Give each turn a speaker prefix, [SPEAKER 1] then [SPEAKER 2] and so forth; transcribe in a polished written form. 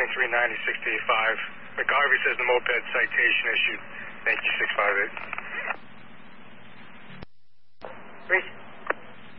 [SPEAKER 1] 390, 685. McGarvey says the moped citation issued. Thank you, 658.